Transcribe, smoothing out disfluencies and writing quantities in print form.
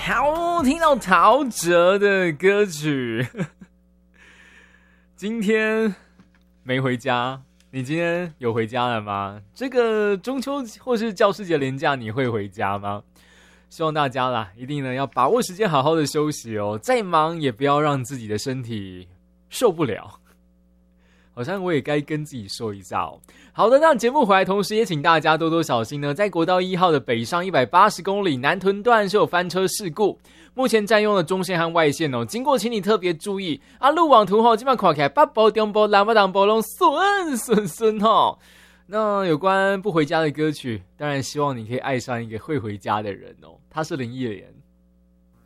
好，听到陶喆的歌曲。今天没回家，你今天有回家了吗？这个中秋或是教师节连假你会回家吗？希望大家啦，一定呢要把握时间好好的休息哦，再忙也不要让自己的身体受不了。好像我也该跟自己说一下哦。好的，那节目回来同时也请大家多多小心呢，在国道1号的北上180公里南屯段是有翻车事故，目前占用了中线和外线哦，经过请你特别注意啊，路网图基本上看起来北部中部南部东部都顺哦。那有关不回家的歌曲，当然希望你可以爱上一个会回家的人哦，他是林忆莲。